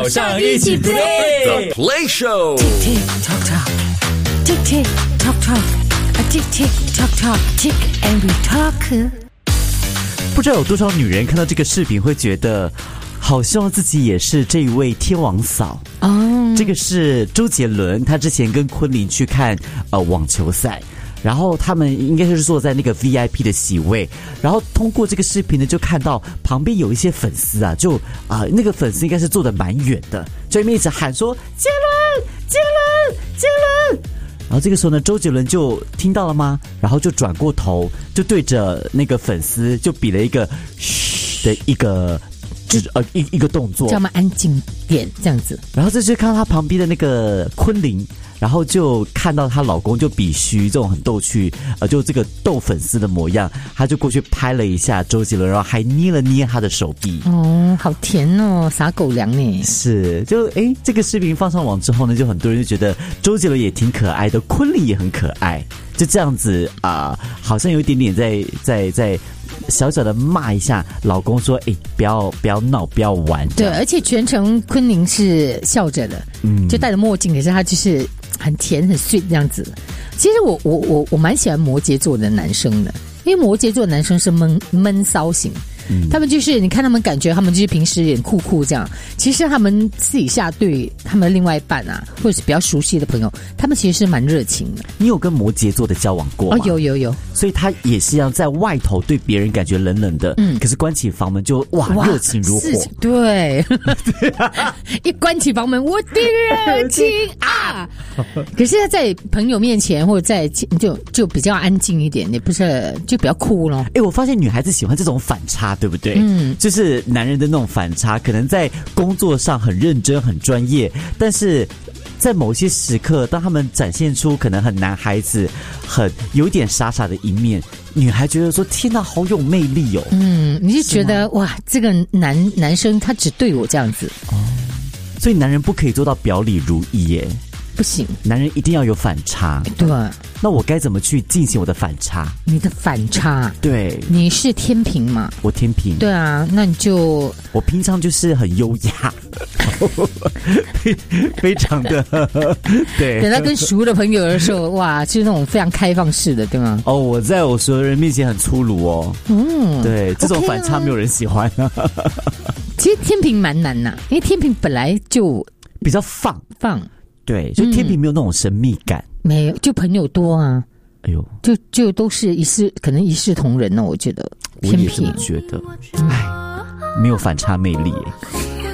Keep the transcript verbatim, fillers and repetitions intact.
早上一起 play The Play Show。 Tick tick tock tock, tick tick tock tock, a tick tick tock tock, tick and we talk。 不知道有多少女人看到这个视频会觉得好希望自己也是这一位天王嫂哦。这个是周杰伦，他之前跟昆凌去看呃网球赛，然后他们应该是坐在那个 V I P 的席位，然后通过这个视频呢，就看到旁边有一些粉丝啊，就啊、呃、那个粉丝应该是坐得蛮远的，就一直喊说杰伦杰伦杰伦。然后这个时候呢，周杰伦就听到了吗？然后就转过头，就对着那个粉丝就比了一个嘘的一个就是呃一一个动作， 叫他们安静点这样子。 然后这就看到他旁边的那个昆凌，然后就看到她老公就比虚这种很逗趣，呃，就这个逗粉丝的模样，他就过去拍了一下周杰伦，然后还捏了捏他的手臂。 哦，好甜哦，撒狗粮呢。 是，就诶，这个视频放上网之后呢，就很多人就觉得周杰伦也挺可爱的，昆凌也很可爱，就这样子啊、呃，好像有一点点在在在小小的骂一下老公说，诶，不要不要闹，不要玩。 对，而且全程昆凌是笑着的，嗯，就戴着墨镜，可是他就是很甜很 sweet 这样子。其实我我我我蛮喜欢摩羯座的男生的，因为摩羯座的男生是闷闷骚型。嗯、他们就是你看他们感觉他们就是平时脸酷酷这样，其实他们私底下对他们的另外一半啊，或者是比较熟悉的朋友，他们其实是蛮热情的。 你有跟摩羯座的交往过吗？ 哦，有有有。 所以他也是一样，在外头对别人感觉冷冷的，嗯，可是关起房门就哇热情如火。 对，一关起房门，我的热情啊！可是他在朋友面前或者在就就比较安静一点，也不是就比较酷咯。 哎，我发现女孩子喜欢这种反差，对不对？嗯，就是男人的那种反差，可能在工作上很认真、很专业，但是在某些时刻，当他们展现出可能很男孩子、很有点傻傻的一面，女孩觉得说：“天哪，好有魅力哦！” 嗯，你就觉得哇，这个男男生他只对我这样子哦， 所以男人不可以做到表里如一耶。 不行， 男人一定要有反差。 对， 那我该怎么去进行我的反差？ 你的反差， 对， 你是天平嘛？ 我天平。 对啊，那你就我平常就是很优雅，非常的对。 等到跟熟的朋友的时候，哇，就是那种非常开放式的，对吗？ 哦，我在我所有人面前很粗鲁哦。嗯，对，这种反差没有人喜欢啊。 其实天平蛮难呐，因为天平本来就比较放放。 对，就天平没有那种神秘感， 嗯、没有，就朋友多啊。 哎呦， 就就都是一视，可能一视同仁呢。我觉得， 我也这么觉得。哎，没有反差魅力耶。